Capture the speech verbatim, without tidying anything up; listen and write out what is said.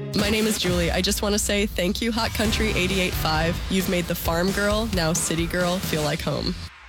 My name is Julie. I just want to say thank you, Hot Country eighty-eight point five. You've made the farm girl, now city girl, feel like home.